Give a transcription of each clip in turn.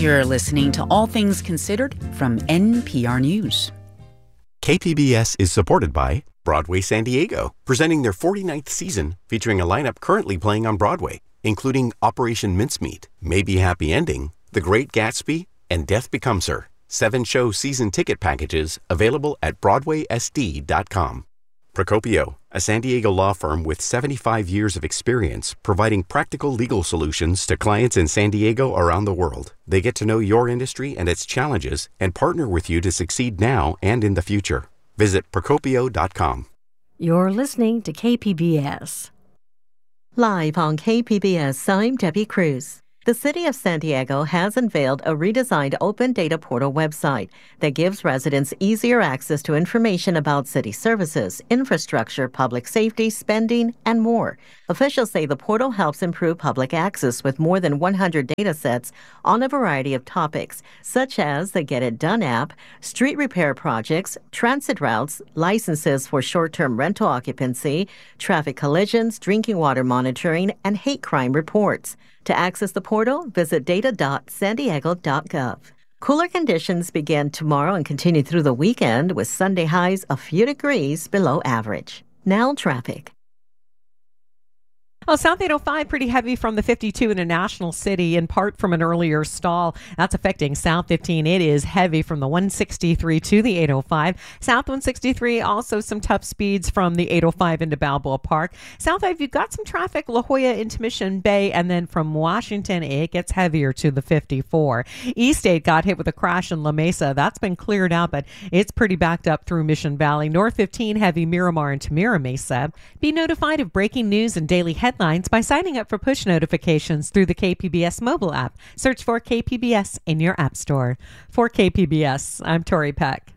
You're listening to All Things Considered from NPR News. KPBS is supported by Broadway San Diego, presenting their 49th season featuring a lineup currently playing on Broadway, including Operation Mincemeat, Maybe Happy Ending, The Great Gatsby, and Death Becomes Her. 7-show season ticket packages available at BroadwaySD.com. Procopio, a San Diego law firm with 75 years of experience providing practical legal solutions to clients in San Diego around the world. They get to know your industry and its challenges and partner with you to succeed now and in the future. Visit Procopio.com. You're listening to KPBS. Live on KPBS, I'm Debbie Cruz. The City of San Diego has unveiled a redesigned open data portal website that gives residents easier access to information about city services, infrastructure, public safety, spending, and more. Officials say the portal helps improve public access with more than 100 data sets on a variety of topics, such as the Get It Done app, street repair projects, transit routes, licenses for short-term rental occupancy, traffic collisions, drinking water monitoring, and hate crime reports. To access the portal, visit data.sandiego.gov. Cooler conditions begin tomorrow and continue through the weekend with Sunday highs a few degrees below average. Now traffic. Oh, South 805 pretty heavy from the 52 in the National City, in part from an earlier stall. That's affecting South 15. It is heavy from the 163 to the 805. South 163, also some tough speeds from the 805 into Balboa Park. South 5, you've got some traffic, La Jolla into Mission Bay, and then from Washington, it gets heavier to the 54. East 8 got hit with a crash in La Mesa. That's been cleared out, but it's pretty backed up through Mission Valley. North 15, heavy Miramar into Mira Mesa. Be notified of breaking news and daily headlines by signing up for push notifications through the KPBS mobile app. Search for KPBS in your app store. For KPBS, I'm Tori Peck.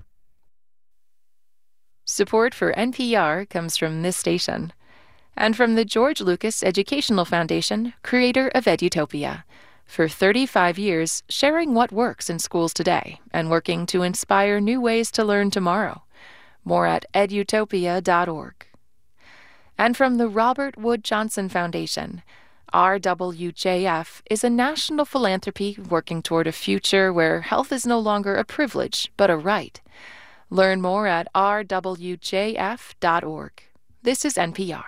Support for NPR comes from this station and from the George Lucas Educational Foundation, creator of Edutopia. For 35 years, sharing what works in schools today and working to inspire new ways to learn tomorrow. More at edutopia.org. And from the Robert Wood Johnson Foundation, RWJF is a national philanthropy working toward a future where health is no longer a privilege, but a right. Learn more at rwjf.org. This is NPR.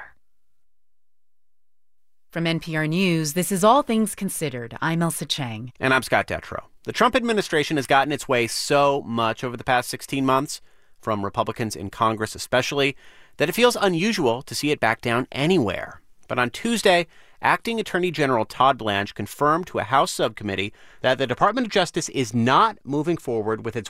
From NPR News, this is All Things Considered. I'm Elsa Chang. And I'm Scott Detrow. The Trump administration has gotten its way so much over the past 16 months, from Republicans in Congress especially, that it feels unusual to see it back down anywhere. But on Tuesday, Acting Attorney General Todd Blanche confirmed to a House subcommittee that the Department of Justice is not moving forward with its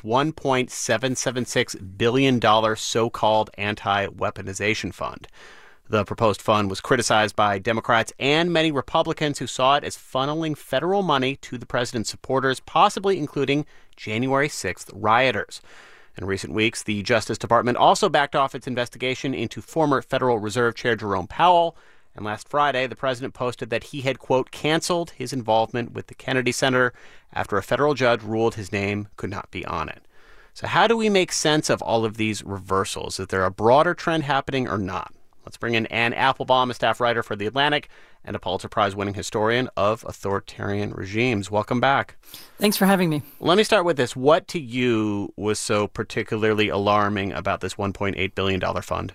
$1.776 billion so-called anti-weaponization fund. The proposed fund was criticized by Democrats and many Republicans who saw it as funneling federal money to the president's supporters, possibly including January 6th rioters. In recent weeks, the Justice Department also backed off its investigation into former Federal Reserve Chair Jerome Powell. And last Friday, the president posted that he had, quote, canceled his involvement with the Kennedy Center after a federal judge ruled his name could not be on it. So how do we make sense of all of these reversals? Is there a broader trend happening or not? Let's bring in Anne Applebaum, a staff writer for The Atlantic and a Pulitzer Prize-winning historian of authoritarian regimes. Welcome back. Thanks for having me. Let me start with this. What to you was so particularly alarming about this $1.8 billion fund?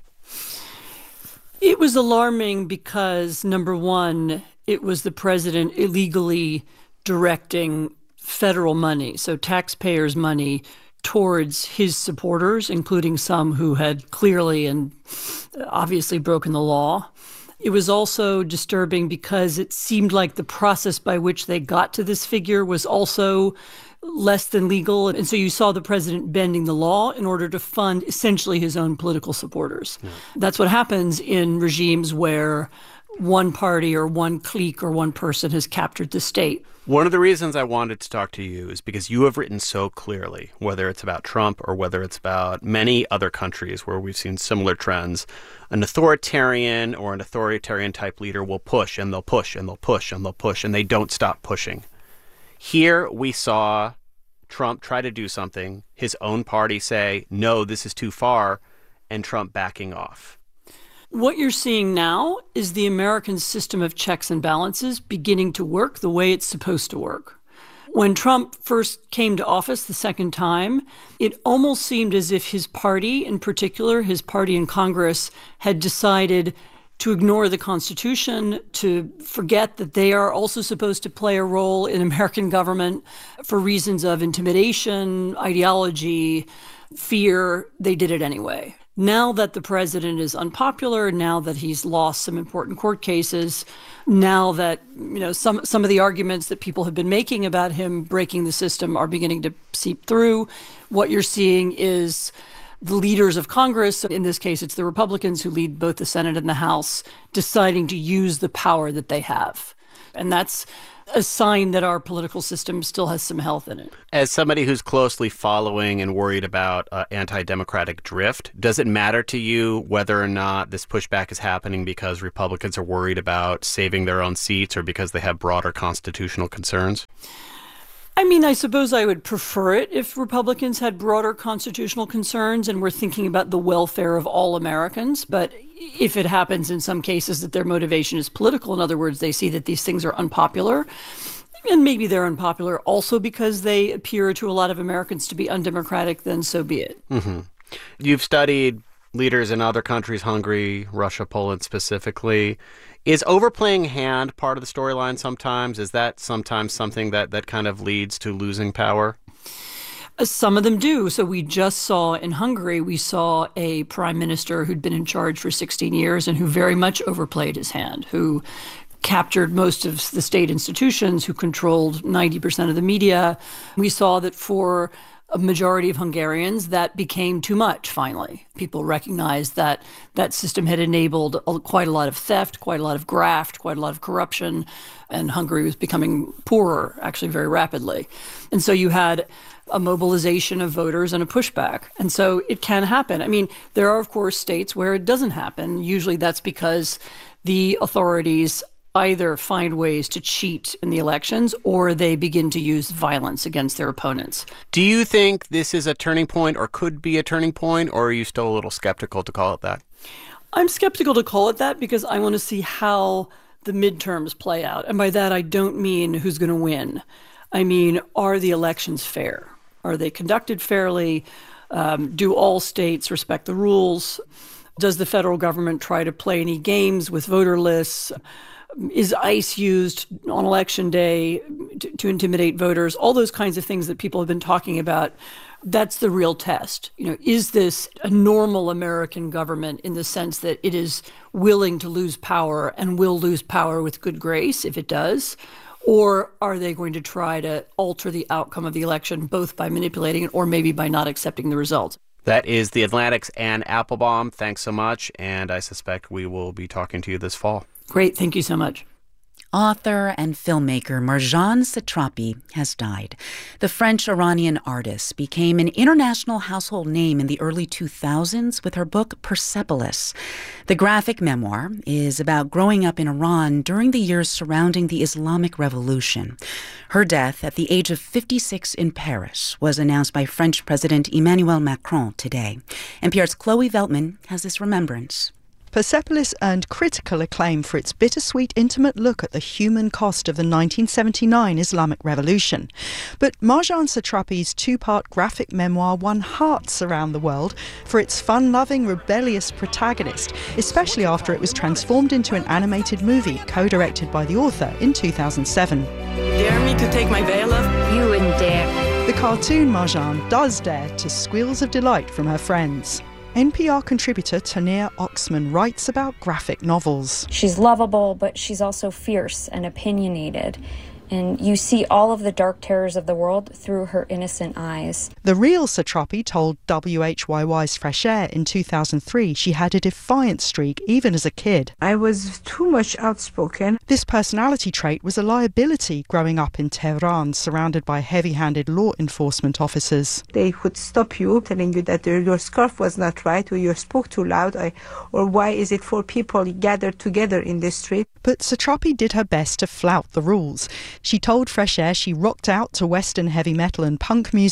It was alarming because, number one, it was the president illegally directing federal money, so taxpayers' money, towards his supporters, including some who had clearly and obviously broken the law. It was also disturbing because it seemed like the process by which they got to this figure was also less than legal. And so you saw the president bending the law in order to fund essentially his own political supporters. Yeah. That's what happens in regimes where one party or one clique or one person has captured the state. One of the reasons I wanted to talk to you is because you have written so clearly, whether it's about Trump or whether it's about many other countries where we've seen similar trends, an authoritarian or an authoritarian type leader will push and they'll push and they'll push and they'll push and they don't stop pushing. Here we saw Trump try to do something, his own party say, no, this is too far, and Trump backing off. What you're seeing now is the American system of checks and balances beginning to work the way it's supposed to work. When Trump first came to office the second time, it almost seemed as if his party, in particular, his party in Congress, had decided to ignore the Constitution, to forget that they are also supposed to play a role in American government for reasons of intimidation, ideology, fear. They did it anyway. Now that the president is unpopular, now that he's lost some important court cases, now that some of the arguments that people have been making about him breaking the system are beginning to seep through, what you're seeing is the leaders of Congress, in this case it's the Republicans who lead both the Senate and the House, deciding to use the power that they have. And that's a sign that our political system still has some health in it. As somebody who's closely following and worried about anti-democratic drift, does it matter to you whether or not this pushback is happening because Republicans are worried about saving their own seats or because they have broader constitutional concerns? I mean, I suppose I would prefer it if Republicans had broader constitutional concerns and were thinking about the welfare of all Americans. But if it happens in some cases that their motivation is political, in other words, they see that these things are unpopular, and maybe they're unpopular also because they appear to a lot of Americans to be undemocratic, then so be it. Mm-hmm. You've studied leaders in other countries, Hungary, Russia, Poland specifically. Is overplaying hand part of the storyline sometimes? Is that sometimes something that kind of leads to losing power? Some of them do. So we just saw in Hungary, we saw a prime minister who'd been in charge for 16 years and who very much overplayed his hand, who captured most of the state institutions, who controlled 90% of the media. We saw that for a majority of Hungarians, that became too much, finally. People recognized that that system had enabled quite a lot of theft, quite a lot of graft, quite a lot of corruption, and Hungary was becoming poorer, actually very rapidly. And so you had a mobilization of voters and a pushback. And so it can happen. I mean, there are, of course, states where it doesn't happen. Usually that's because the authorities either find ways to cheat in the elections or they begin to use violence against their opponents. Do you think this is a turning point or could be a turning point, or are you still a little skeptical to call it that? I'm skeptical to call it that because I want to see how the midterms play out. And by that, I don't mean who's going to win. I mean, are the elections fair? Are they conducted fairly? Do all states respect the rules? Does the federal government try to play any games with voter lists? Is ICE used on Election Day to intimidate voters? All those kinds of things that people have been talking about, that's the real test. Is this a normal American government in the sense that it is willing to lose power and will lose power with good grace if it does? Or are they going to try to alter the outcome of the election, both by manipulating it or maybe by not accepting the results? That is The Atlantic's Anne Applebaum. Thanks so much, and I suspect we will be talking to you this fall. Great. Thank you so much. Author and filmmaker Marjane Satrapi has died. The French-Iranian artist became an international household name in the early 2000s with her book Persepolis. The graphic memoir is about growing up in Iran during the years surrounding the Islamic Revolution. Her death at the age of 56 in Paris was announced by French President Emmanuel Macron today. NPR's Chloe Veltman has this remembrance. Persepolis earned critical acclaim for its bittersweet, intimate look at the human cost of the 1979 Islamic Revolution. But Marjane Satrapi's two-part graphic memoir won hearts around the world for its fun-loving, rebellious protagonist, especially after it was transformed into an animated movie co-directed by the author in 2007. Dare me to take my veil off? You wouldn't dare. The cartoon Marjane does dare, to squeals of delight from her friends. NPR contributor Tanir Oxman writes about graphic novels. She's lovable, but she's also fierce and opinionated. And you see all of the dark terrors of the world through her innocent eyes. The real Satrapi told WHYY's Fresh Air in 2003 she had a defiant streak even as a kid. I was too much outspoken. This personality trait was a liability growing up in Tehran, surrounded by heavy-handed law enforcement officers. They would stop you, telling you that your scarf was not right, or you spoke too loud, or why is it four people gathered together in the street? But Satrapi did her best to flout the rules. She told Fresh Air she rocked out to Western heavy metal and punk music,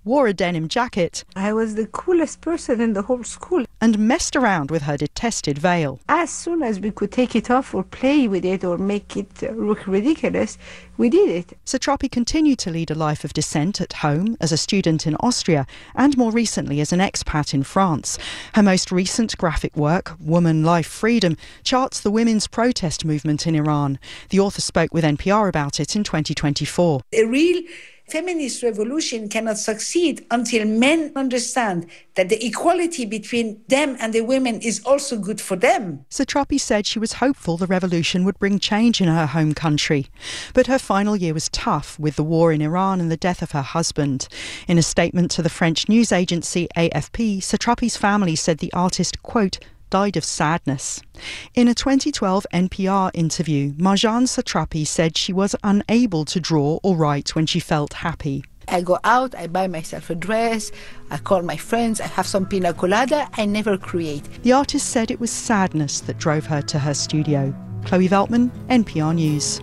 wore a denim jacket. I was the coolest person in the whole school. And messed around with her detested veil. As soon as we could take it off or play with it or make it look ridiculous, we did it. Satrapi continued to lead a life of dissent at home, as a student in Austria, and more recently as an expat in France. Her most recent graphic work, Woman, Life, Freedom, charts the women's protest movement in Iran. The author spoke with NPR about it in 2024. A real feminist revolution cannot succeed until men understand that the equality between them and the women is also good for them. Satrapi said she was hopeful the revolution would bring change in her home country. But her final year was tough, with the war in Iran and the death of her husband. In a statement to the French news agency AFP, Satrapi's family said the artist, quote, died of sadness. In a 2012 NPR interview, Marjane Satrapi said she was unable to draw or write when she felt happy. I go out, I buy myself a dress, I call my friends, I have some pina colada, I never create. The artist said it was sadness that drove her to her studio. Chloe Veltman, NPR News.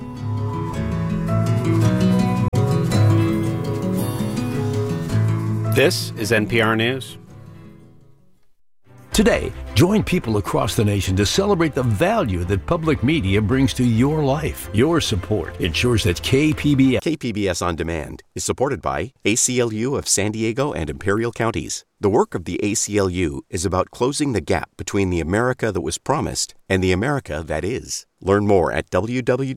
This is NPR News. Today, join people across the nation to celebrate the value that public media brings to your life. Your support ensures that KPBS On Demand is supported by ACLU of San Diego and Imperial Counties. The work of the ACLU is about closing the gap between the America that was promised and the America that is. Learn more at www.aclu.org.